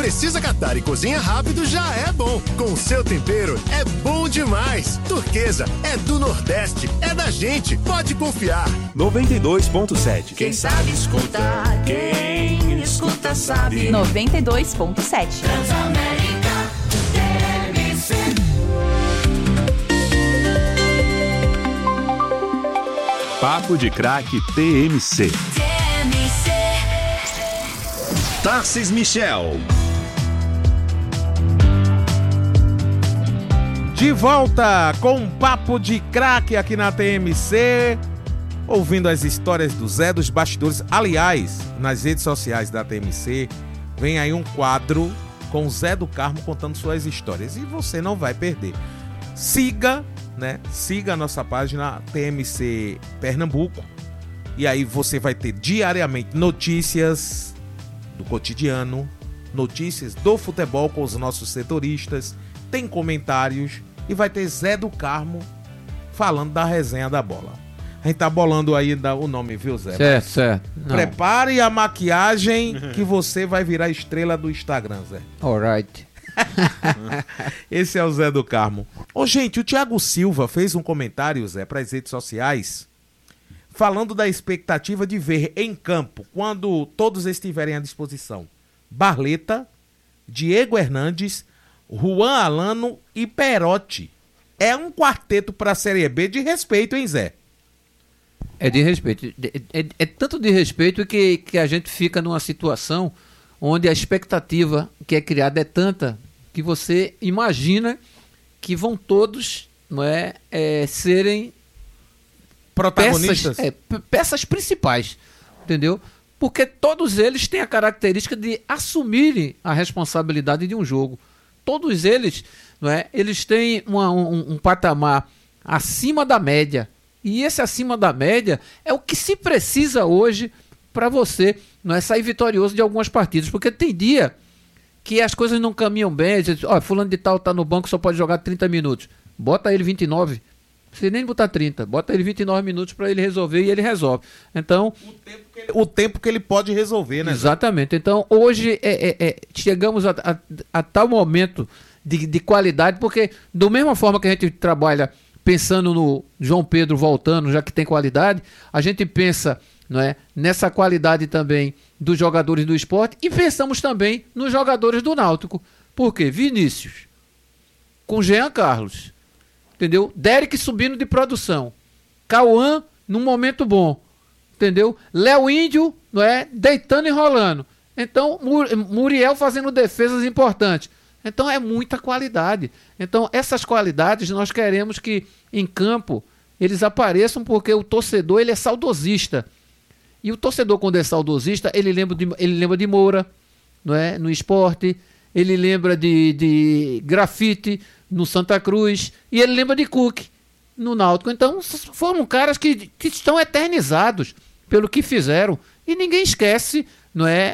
Precisa catar e cozinha rápido já é bom. Com o seu tempero é bom demais. Turquesa é do Nordeste, é da gente, pode confiar. 92.7. Quem sabe escuta, quem escuta sabe. 92.7. Transamérica TMC. Papo de Craque TMC. Tarcis Michel. De volta com um Papo de Craque aqui na TMC, ouvindo as histórias do Zé dos bastidores. Aliás, nas redes sociais da TMC, vem aí um quadro com o Zé do Carmo contando suas histórias. E você não vai perder. Siga a nossa página TMC Pernambuco. E aí você vai ter diariamente notícias do cotidiano, notícias do futebol com os nossos setoristas, tem comentários e vai ter Zé do Carmo falando da resenha da bola. A gente tá bolando aí o nome, viu, Zé? Certo. Prepare a maquiagem que você vai virar estrela do Instagram, Zé. Alright. Esse é o Zé do Carmo. Ô, gente, o Thiago Silva fez um comentário, Zé, para as redes sociais, falando da expectativa de ver em campo, quando todos estiverem à disposição, Barleta, Diego Hernandes, Juan Alano e Perotti. É um quarteto para a Série B de respeito, hein, Zé? É de respeito. É tanto de respeito que a gente fica numa situação onde a expectativa que é criada é tanta que você imagina que vão todos, não é, serem protagonistas, peças principais, entendeu? Porque todos eles têm a característica de assumirem a responsabilidade de um jogo. Todos eles, não é, eles têm um patamar acima da média. E esse acima da média é o que se precisa hoje para você, não é, sair vitorioso de algumas partidas. Porque tem dia que as coisas não caminham bem. Diz, fulano de tal tá no banco, só pode jogar 30 minutos. Bota ele 29. Não precisa nem botar 30. Bota ele 29 minutos para ele resolver e ele resolve. Então, o tempo que ele pode resolver, né? Exatamente. Então, hoje chegamos a tal momento de qualidade, porque da mesma forma que a gente trabalha pensando no João Pedro voltando, já que tem qualidade, a gente pensa, não é, nessa qualidade também dos jogadores do Sport e pensamos também nos jogadores do Náutico. Por quê? Vinícius, com Jean Carlos, entendeu? Derek subindo de produção, Cauã num momento bom, entendeu? Léo Índio, não é, deitando e rolando. Então, Muriel fazendo defesas importantes. Então, é muita qualidade. Então, essas qualidades nós queremos que em campo eles apareçam, porque o torcedor ele é saudosista. E o torcedor, quando é saudosista, ele lembra de Moura, não é, no Sport, ele lembra de Grafite no Santa Cruz e ele lembra de Cook no Náutico. Então, foram caras que estão eternizados pelo que fizeram. E ninguém esquece, não é,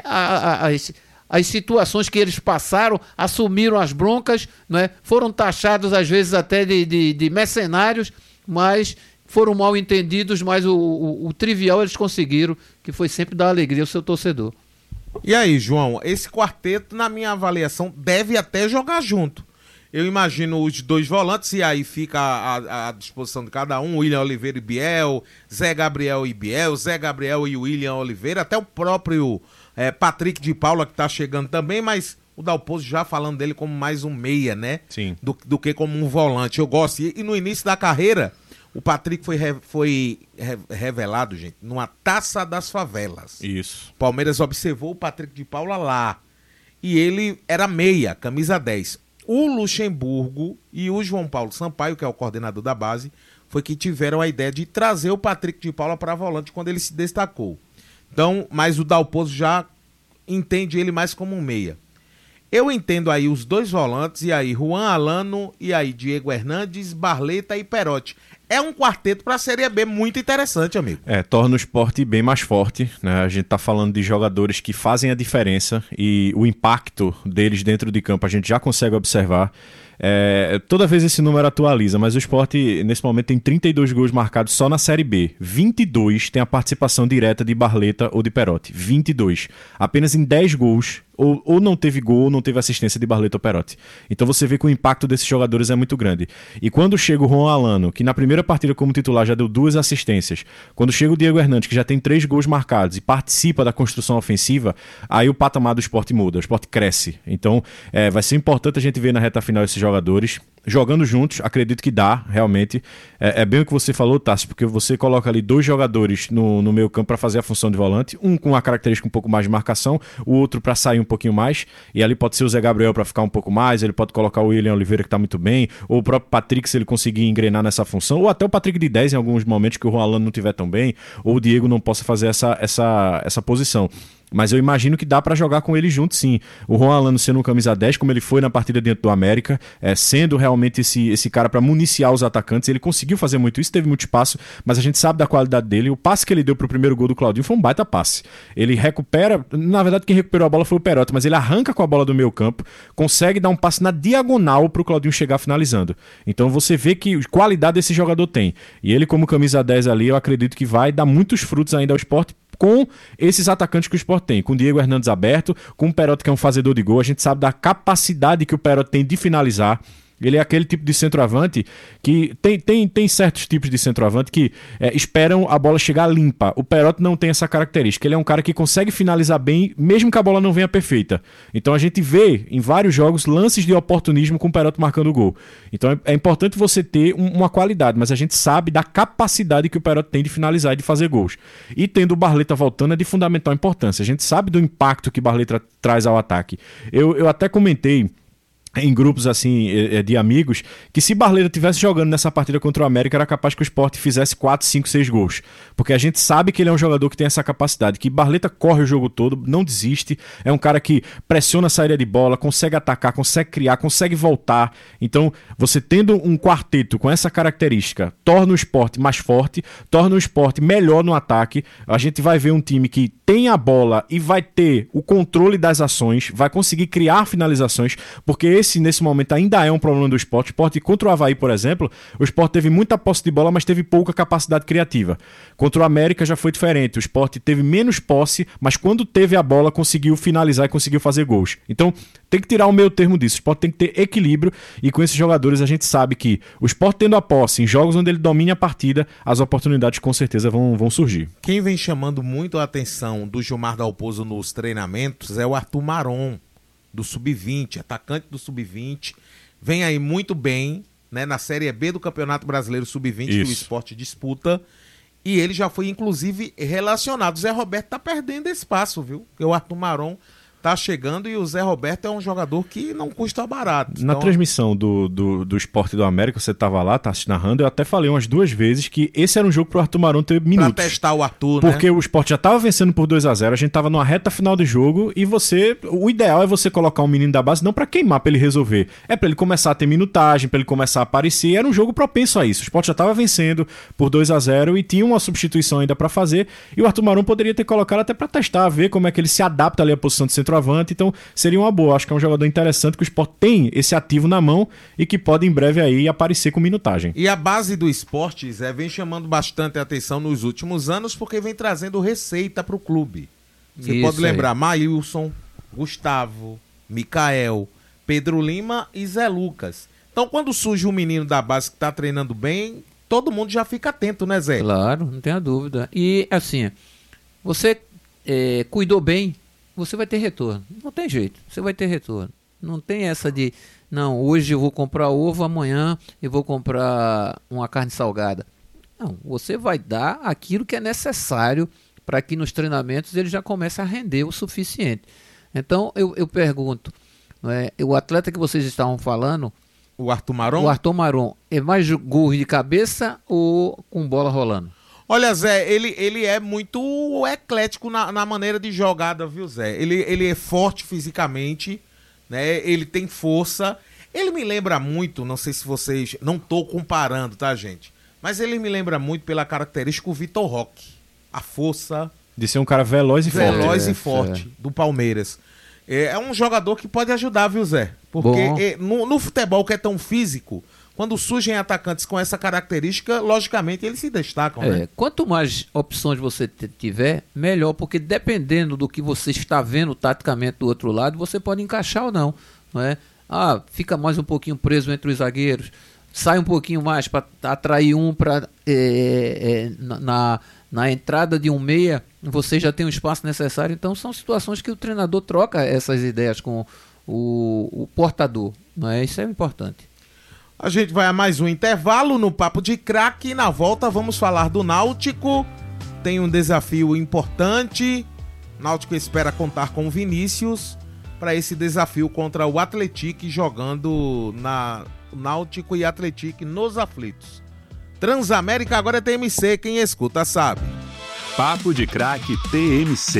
as situações que eles passaram, assumiram as broncas, não é, foram taxados às vezes até de mercenários, mas foram mal entendidos, mas o trivial eles conseguiram, que foi sempre dar alegria ao seu torcedor. E aí, João, esse quarteto, na minha avaliação, deve até jogar junto. Eu imagino os dois volantes, e aí fica à disposição de cada um, William Oliveira e Biel, Zé Gabriel e Biel, Zé Gabriel e William Oliveira, até o próprio Patrick de Paula, que tá chegando também, mas o Dalpozo já falando dele como mais um meia, né? Sim. Do que como um volante. Eu gosto. E no início da carreira, o Patrick foi revelado, gente, numa Taça das Favelas. Isso. Palmeiras observou o Patrick de Paula lá. E ele era meia, camisa 10. O Luxemburgo e o João Paulo Sampaio, que é o coordenador da base, foi que tiveram a ideia de trazer o Patrick de Paula para volante quando ele se destacou. Então, mas o Dalpozo já entende ele mais como um meia. Eu entendo aí os dois volantes, e aí Juan Alano, e aí Diego Hernandes, Barleta e Perotti. é um quarteto para a Série B muito interessante, amigo. Torna o esporte bem mais forte, né? A gente tá falando de jogadores que fazem a diferença e o impacto deles dentro de campo a gente já consegue observar. Toda vez esse número atualiza, mas o Sport nesse momento tem 32 gols marcados só na Série B. 22 tem a participação direta de Barleta ou de Perotti. 22. Apenas em 10 gols ou não teve gol ou não teve assistência de Barleta ou Perotti. Então você vê que o impacto desses jogadores é muito grande. E quando chega o Juan Alano, que na primeira partida como titular já deu 2 assistências, quando chega o Diego Hernandes, que já tem 3 gols marcados e participa da construção ofensiva, aí o patamar do Sport muda, o Sport cresce. Então vai ser importante a gente ver na reta final esses jogadores jogando juntos, acredito que dá, realmente. É bem o que você falou, Tássio, porque você coloca ali 2 jogadores no meio campo para fazer a função de volante, um com uma característica um pouco mais de marcação, o outro para sair um pouquinho mais, e ali pode ser o Zé Gabriel para ficar um pouco mais, ele pode colocar o William Oliveira que está muito bem, ou o próprio Patrick se ele conseguir engrenar nessa função, ou até o Patrick de 10 em alguns momentos que o Juan Alano não estiver tão bem, ou o Diego não possa fazer essa posição. Mas eu imagino que dá pra jogar com ele junto, sim. O Juan Alano sendo um camisa 10, como ele foi na partida dentro do América, sendo realmente esse cara pra municiar os atacantes, ele conseguiu fazer muito isso, teve muito espaço, mas a gente sabe da qualidade dele. O passe que ele deu pro primeiro gol do Claudinho foi um baita passe. Ele recupera, na verdade quem recuperou a bola foi o Perotti, mas ele arranca com a bola do meio campo, consegue dar um passe na diagonal pro Claudinho chegar finalizando. Então você vê que qualidade esse jogador tem. E ele como camisa 10 ali, eu acredito que vai dar muitos frutos ainda ao Sport, com esses atacantes que o Sport tem, com o Diego Hernandes aberto, com o Perotti que é um fazedor de gol, a gente sabe da capacidade que o Perotti tem de finalizar. Ele é aquele tipo de centroavante que tem certos tipos de centroavante que esperam a bola chegar limpa. O Perotti não tem essa característica. Ele é um cara que consegue finalizar bem, mesmo que a bola não venha perfeita. Então a gente vê em vários jogos lances de oportunismo com o Perotti marcando o gol. Então é importante você ter uma qualidade, mas a gente sabe da capacidade que o Perotti tem de finalizar e de fazer gols. E tendo o Barleta voltando é de fundamental importância. A gente sabe do impacto que o Barleta traz ao ataque. Eu até comentei em grupos assim de amigos, que se Barleta tivesse jogando nessa partida contra o América, era capaz que o Sport fizesse 4, 5, 6 gols. Porque a gente sabe que ele é um jogador que tem essa capacidade, que Barleta corre o jogo todo, não desiste, é um cara que pressiona a saída de bola, consegue atacar, consegue criar, consegue voltar. Então, você tendo um quarteto com essa característica, torna o Sport mais forte, torna o Sport melhor no ataque. A gente vai ver um time que tem a bola e vai ter o controle das ações, vai conseguir criar finalizações, porque nesse momento ainda é um problema do Sport. O Sport contra o Avaí, por exemplo, o Sport teve muita posse de bola, mas teve pouca capacidade criativa. Contra o América já foi diferente. O Sport teve menos posse, mas quando teve a bola conseguiu finalizar e conseguiu fazer gols. Então tem que tirar o meio termo disso. O Sport tem que ter equilíbrio e com esses jogadores a gente sabe que o Sport tendo a posse em jogos onde ele domine a partida, as oportunidades com certeza vão surgir. Quem vem chamando muito a atenção do Gilmar Dalpozo nos treinamentos é o Arthur Maron, do Sub-20, atacante do Sub-20, vem aí muito bem, né, na Série B do Campeonato Brasileiro Sub-20 que o Sport disputa, e ele já foi inclusive relacionado. O Zé Roberto tá perdendo espaço, viu? Porque o Arthur Maron tá chegando e o Zé Roberto é um jogador que não custa barato. Na transmissão do Sport do América, você tava lá, tá narrando, eu até falei umas 2 vezes que esse era um jogo pro Arthur Maron ter minutos. Pra testar o Arthur, porque né? o Sport já tava vencendo por 2-0, a gente tava numa reta final de jogo e o ideal é você colocar um menino da base não pra queimar, pra ele resolver, é pra ele começar a ter minutagem, pra ele começar a aparecer, era um jogo propenso a isso. O Sport já tava vencendo por 2-0 e tinha uma substituição ainda pra fazer, e o Arthur Maron poderia ter colocado até pra testar, ver como é que ele se adapta ali à posição de centroavante. Então seria uma boa, acho que é um jogador interessante que o Sport tem esse ativo na mão e que pode em breve aí aparecer com minutagem. E a base do Sport, Zé, vem chamando bastante atenção nos últimos anos porque vem trazendo receita pro clube. Você Isso pode lembrar, aí. Maílson, Gustavo, Micael, Pedro Lima e Zé Lucas. Então quando surge um menino da base que tá treinando bem, todo mundo já fica atento, né, Zé? Claro, não tenha dúvida. E assim, você cuidou bem, você vai ter retorno. Não tem jeito, você vai ter retorno. Não tem essa de, não, hoje eu vou comprar ovo, amanhã eu vou comprar uma carne salgada. Não, você vai dar aquilo que é necessário para que nos treinamentos ele já comece a render o suficiente. Então eu pergunto, o atleta que vocês estavam falando, O Arthur Maron? o Arthur Maron, é mais gol de cabeça ou com bola rolando? Olha, Zé, ele é muito eclético na maneira de jogada, viu, Zé? Ele é forte fisicamente, né? Ele tem força. Ele me lembra muito, não sei se vocês... Não tô comparando, tá, gente? Mas ele me lembra muito pela característica o Vitor Roque. A força... De ser um cara veloz e forte do Palmeiras. É um jogador que pode ajudar, viu, Zé? Porque no futebol que é tão físico, quando surgem atacantes com essa característica, logicamente eles se destacam, né? Quanto mais opções você tiver, melhor, porque dependendo do que você está vendo taticamente do outro lado, você pode encaixar ou não é? Fica mais um pouquinho preso entre os zagueiros, sai um pouquinho mais para atrair um para na entrada de um meia, você já tem o espaço necessário. Então são situações que o treinador troca essas ideias com o portador, não é? Isso é importante. A gente vai a mais um intervalo no Papo de Craque e na volta vamos falar do Náutico. Tem um desafio importante. Náutico espera contar com o Vinícius para esse desafio contra o Atlético, jogando na Náutico e Atlético nos aflitos. Transamérica agora é TMC, quem escuta sabe. Papo de Craque TMC.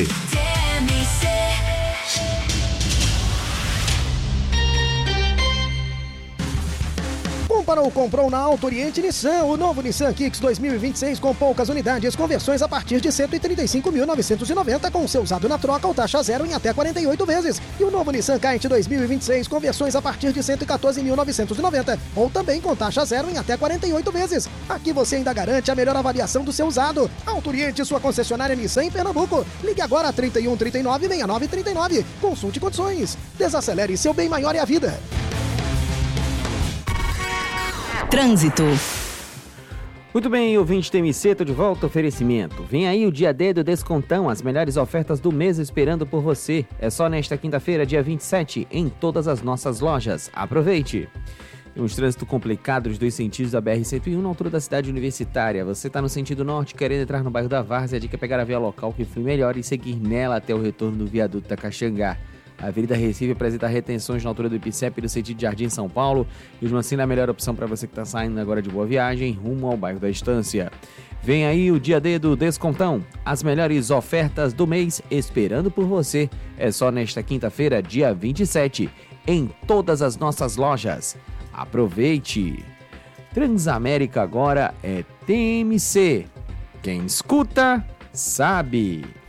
Comprou na Auto Oriente Nissan, o novo Nissan Kicks 2026 com poucas unidades, com versões a partir de 135.990, com seu usado na troca ou taxa zero em até 48 vezes. E o novo Nissan Kite 2026 com versões a partir de 114.990, ou também com taxa zero em até 48 vezes. Aqui você ainda garante a melhor avaliação do seu usado. Auto Oriente, sua concessionária Nissan em Pernambuco. Ligue agora 3139-6939. Consulte condições. Desacelere, seu bem maior é a vida. Trânsito. Muito bem, ouvinte TMC, tô de volta, oferecimento. Vem aí o dia D do Descontão, as melhores ofertas do mês esperando por você. É só nesta quinta-feira, dia 27, em todas as nossas lojas. Aproveite! Tem um trânsito complicado dos dois sentidos da BR-101 na altura da cidade universitária. Você está no sentido norte, querendo entrar no bairro da Várzea, a dica é pegar a via local que flui melhor e seguir nela até o retorno do viaduto da Caxangá. A Avenida Recife apresenta retenções na altura do IPCEP no sentido de Jardim São Paulo. Mesmo assim, é a melhor opção para você que está saindo agora de Boa Viagem, rumo ao bairro da Estância. Vem aí o dia D do Descontão. As melhores ofertas do mês esperando por você. É só nesta quinta-feira, dia 27, em todas as nossas lojas. Aproveite! Transamérica agora é TMC. Quem escuta, sabe.